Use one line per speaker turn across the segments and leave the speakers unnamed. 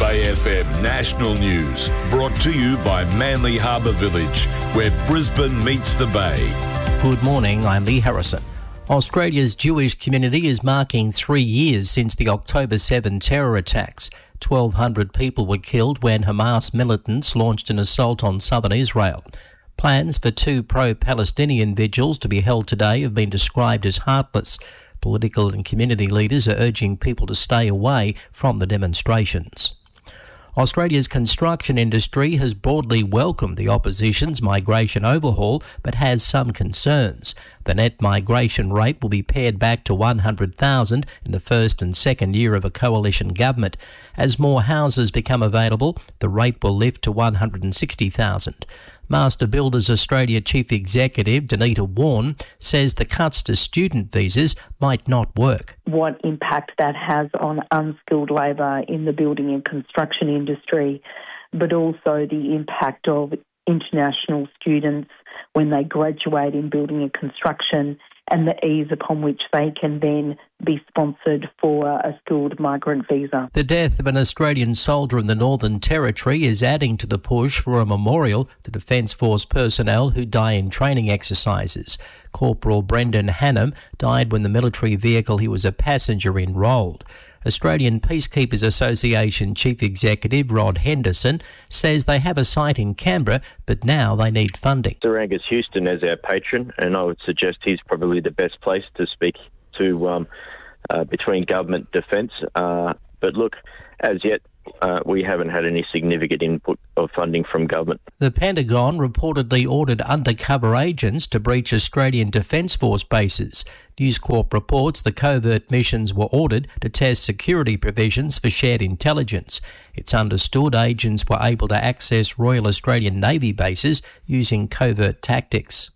Bay FM National News, brought to you by Manly Harbour Village, where Brisbane meets the Bay.
Good morning, I'm Lee Harrison. Australia's Jewish community is marking 3 years since the October 7 terror attacks. 1,200 people were killed when Hamas militants launched an assault on southern Israel. Plans for 2 pro-Palestinian vigils to be held today have been described as heartless. Political and community leaders are urging people to stay away from the demonstrations. Australia's construction industry has broadly welcomed the opposition's migration overhaul, but has some concerns. The net migration rate will be pared back to 100,000 in the first and second year of a coalition government. As more houses become available, the rate will lift to 160,000. Master Builders Australia Chief Executive Danita Warren says the cuts to student visas might not work.
What impact that has on unskilled labour in the building and construction industry, but also the impact of international students when they graduate in building and construction, and the ease upon which they can then be sponsored for a skilled migrant visa.
The death of an Australian soldier in the Northern Territory is adding to the push for a memorial to Defence Force personnel who die in training exercises. Corporal Brendan Hannam died when the military vehicle he was a passenger in rolled. Australian Peacekeepers Association Chief Executive Rod Henderson says they have a site in Canberra, but now they need funding.
Sir Angus Houston as our patron, and I would suggest he's probably the best place to speak to between government defence. But look, as yet, we haven't had any significant input of funding from government.
The Pentagon reportedly ordered undercover agents to breach Australian Defence Force bases. News Corp reports the covert missions were ordered to test security provisions for shared intelligence. It's understood agents were able to access Royal Australian Navy bases using covert tactics.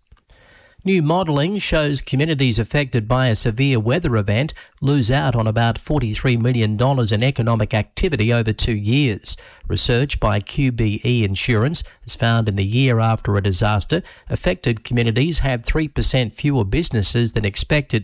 New modelling shows communities affected by a severe weather event lose out on about $43 million in economic activity over 2 years. Research by QBE Insurance has found in the year after a disaster, affected communities had 3% fewer businesses than expected.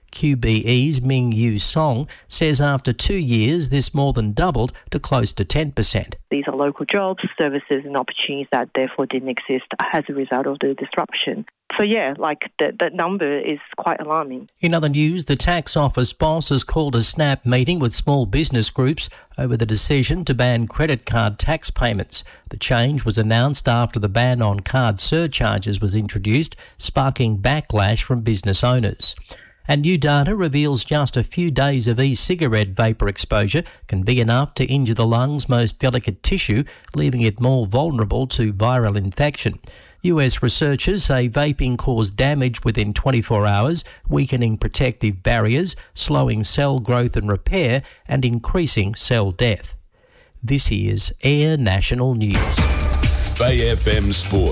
QBE's Ming Yu Song says after 2 years, this more than doubled to close to 10%.
These are local jobs, services and opportunities that therefore didn't exist as a result of the disruption. So that number is quite alarming.
In other news, the tax office boss has called a snap meeting with small business groups over the decision to ban credit card tax payments. The change was announced after the ban on card surcharges was introduced, sparking backlash from business owners. And new data reveals just a few days of e-cigarette vapour exposure can be enough to injure the lungs' most delicate tissue, leaving it more vulnerable to viral infection. US researchers say vaping caused damage within 24 hours, weakening protective barriers, slowing cell growth and repair, and increasing cell death. This is Air National News.
Bay FM Sport.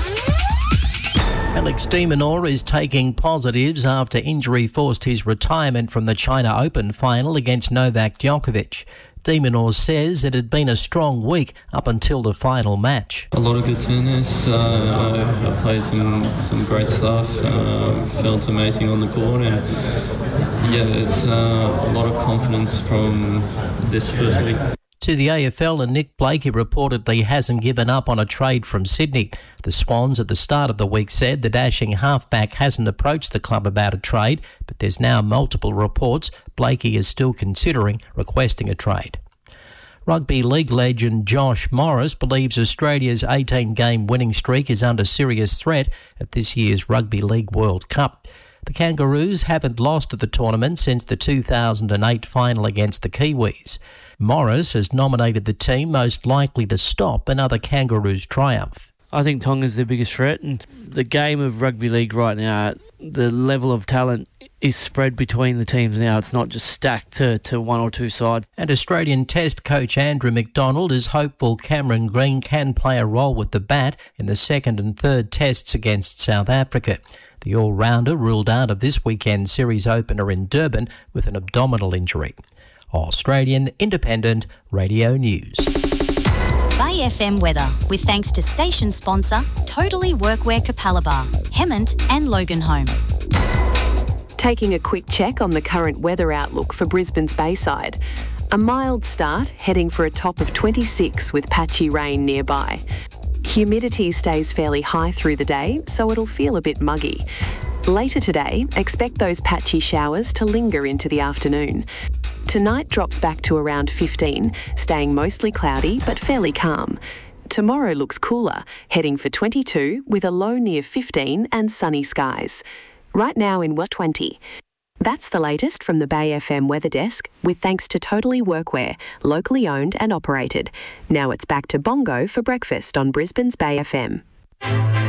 Alex de Minaur is taking positives after injury forced his retirement from the China Open final against Novak Djokovic. De Minaur says it had been a strong week up until the final match.
A lot of good tennis. I played some great stuff. Felt amazing on the court, and there's a lot of confidence from this first week.
To the AFL, and Nick Blakey reportedly hasn't given up on a trade from Sydney. The Swans at the start of the week said the dashing halfback hasn't approached the club about a trade, but there's now multiple reports Blakey is still considering requesting a trade. Rugby league legend Josh Morris believes Australia's 18-game winning streak is under serious threat at this year's Rugby League World Cup. The Kangaroos haven't lost at the tournament since the 2008 final against the Kiwis. Morris has nominated the team most likely to stop another Kangaroos triumph.
I think Tonga's the biggest threat, and the game of rugby league right now, the level of talent is spread between the teams now. It's not just stacked to one or two sides.
And Australian Test coach Andrew McDonald is hopeful Cameron Green can play a role with the bat in the second and third tests against South Africa. The all-rounder ruled out of this weekend's series opener in Durban with an abdominal injury. Australian Independent Radio News.
Bay FM weather, with thanks to station sponsor Totally Workwear Capalaba, Hemmant and Loganholme.
Taking a quick check on the current weather outlook for Brisbane's Bayside. A mild start, heading for a top of 26 with patchy rain nearby. Humidity stays fairly high through the day, so it'll feel a bit muggy. Later today, expect those patchy showers to linger into the afternoon. Tonight drops back to around 15, staying mostly cloudy but fairly calm. Tomorrow looks cooler, heading for 22 with a low near 15 and sunny skies. Right now in West 20. That's the latest from the Bay FM Weather Desk, with thanks to Totally Workwear, locally owned and operated. Now it's back to Bongo for breakfast on Brisbane's Bay FM.